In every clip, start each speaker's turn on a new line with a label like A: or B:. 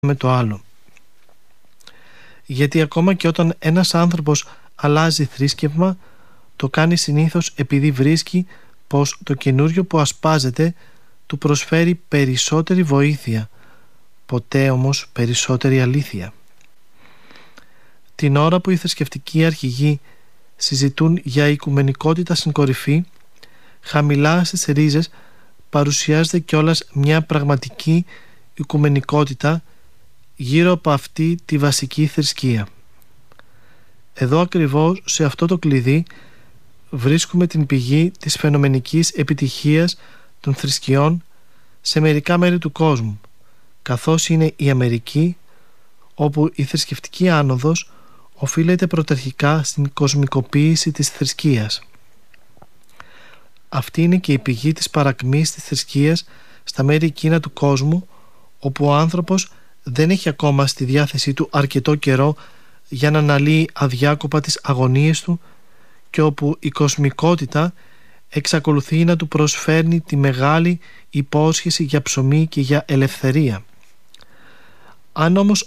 A: με το άλλο. Γιατί ακόμα και όταν ένας άνθρωπος αλλάζει θρήσκευμα, το κάνει συνήθως επειδή βρίσκει πως το καινούριο που ασπάζεται του προσφέρει περισσότερη βοήθεια, ποτέ όμως περισσότερη αλήθεια. Την ώρα που οι θρησκευτικοί αρχηγοί συζητούν για οικουμενικότητα στην κορυφή, χαμηλά στις ρίζες παρουσιάζεται κιόλας μια πραγματική οικουμενικότητα γύρω από αυτή τη βασική θρησκεία. Εδώ ακριβώς σε αυτό το κλειδί βρίσκουμε την πηγή της φαινομενικής επιτυχίας των θρησκειών σε μερικά μέρη του κόσμου, καθώς είναι η Αμερική, όπου η θρησκευτική άνοδος οφείλεται πρωταρχικά στην κοσμικοποίηση της θρησκείας. Αυτή είναι και η πηγή της παρακμής της θρησκείας στα μέρη εκείνα του κόσμου όπου ο άνθρωπος δεν έχει ακόμα στη διάθεσή του αρκετό καιρό για να αναλύει αδιάκοπα τις αγωνίες του και όπου η κοσμικότητα εξακολουθεί να του προσφέρνει τη μεγάλη υπόσχεση για ψωμί και για ελευθερία. Αν όμως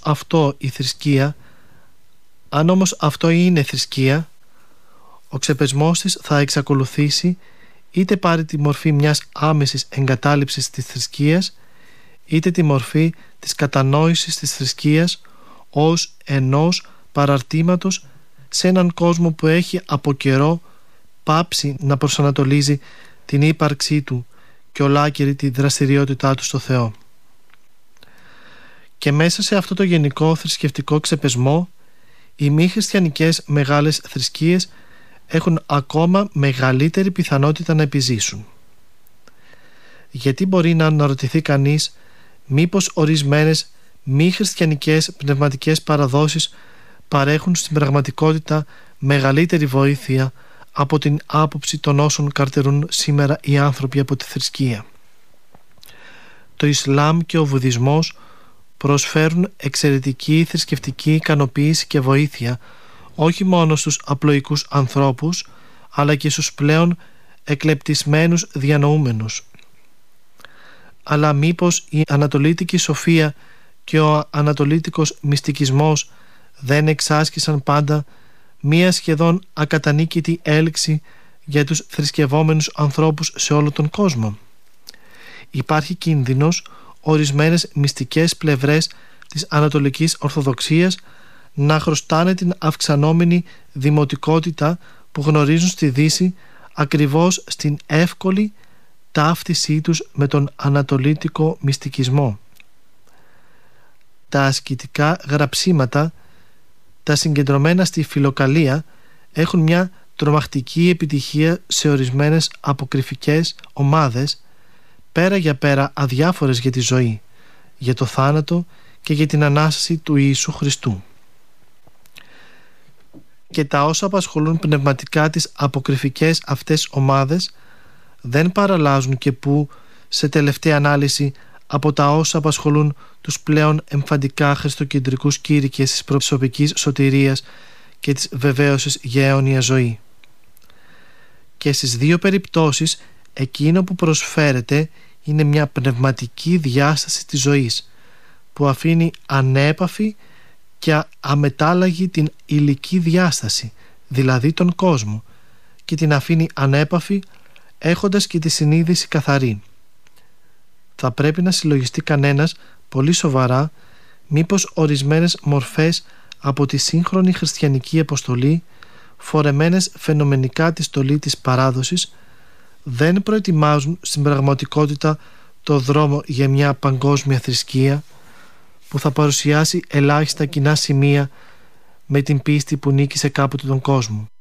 A: αυτό είναι θρησκεία, ο ξεπεσμός της θα εξακολουθήσει είτε πάρει τη μορφή μιας άμεσης εγκατάλειψης της θρησκείας, είτε τη μορφή της κατανόησης της θρησκείας ως ενός παραρτήματος σε έναν κόσμο που έχει από καιρό πάψει να προσανατολίζει την ύπαρξή του και ολάκερη τη δραστηριότητά του στο Θεό. Και μέσα σε αυτό το γενικό θρησκευτικό ξεπεσμό, οι μη χριστιανικές μεγάλες θρησκείες έχουν ακόμα μεγαλύτερη πιθανότητα να επιζήσουν. Γιατί μπορεί να αναρωτηθεί κανείς μήπως ορισμένες μη χριστιανικές πνευματικές παραδόσεις παρέχουν στην πραγματικότητα μεγαλύτερη βοήθεια από την άποψη των όσων καρτερούν σήμερα οι άνθρωποι από τη θρησκεία. Το Ισλάμ και ο Βουδισμός προσφέρουν εξαιρετική θρησκευτική ικανοποίηση και βοήθεια όχι μόνο στους απλοϊκούς ανθρώπους αλλά και στους πλέον εκλεπτισμένους διανοούμενους. Αλλά μήπως η ανατολίτικη σοφία και ο ανατολίτικος μυστικισμός δεν εξάσκησαν πάντα μία σχεδόν ακατανίκητη έλξη για τους θρησκευόμενους ανθρώπους σε όλο τον κόσμο? Υπάρχει κίνδυνος ορισμένες μυστικές πλευρές της Ανατολικής Ορθοδοξίας να χρωστάνε την αυξανόμενη δημοτικότητα που γνωρίζουν στη Δύση ακριβώς στην εύκολη ταύτισή τους με τον ανατολίτικο μυστικισμό. Τα ασκητικά γραψίματα, τα συγκεντρωμένα στη φιλοκαλία, έχουν μια τρομακτική επιτυχία σε ορισμένες αποκρυφικές ομάδες, πέρα για πέρα αδιάφορες για τη ζωή, για το θάνατο και για την Ανάσταση του Ιησού Χριστού. Και τα όσα απασχολούν πνευματικά τις αποκρυφικές αυτές ομάδες δεν παραλλάζουν και που σε τελευταία ανάλυση από τα όσα απασχολούν τους πλέον εμφαντικά χριστοκεντρικούς κήρυκες της προσωπικής σωτηρίας και της βεβαίωσης για αιώνια ζωή. Και στις δύο περιπτώσεις εκείνο που προσφέρεται είναι μια πνευματική διάσταση της ζωής που αφήνει ανέπαφη και αμετάλλαγη την υλική διάσταση, δηλαδή τον κόσμο, και την αφήνει ανέπαφη έχοντας και τη συνείδηση καθαρή. Θα πρέπει να συλλογιστεί κανένας πολύ σοβαρά μήπως ορισμένες μορφές από τη σύγχρονη χριστιανική αποστολή, φορεμένες φαινομενικά τη στολή της παράδοσης, δεν προετοιμάζουν στην πραγματικότητα το δρόμο για μια παγκόσμια θρησκεία που θα παρουσιάσει ελάχιστα κοινά σημεία με την πίστη που νίκησε κάποτε τον κόσμο.